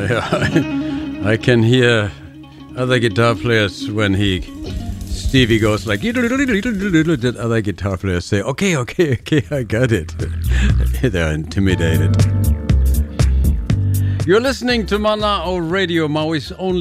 I can hear other guitar players when Stevie goes like, that other guitar players say, okay, I got it. They're intimidated. You're listening to Mana'o Radio, Maui's only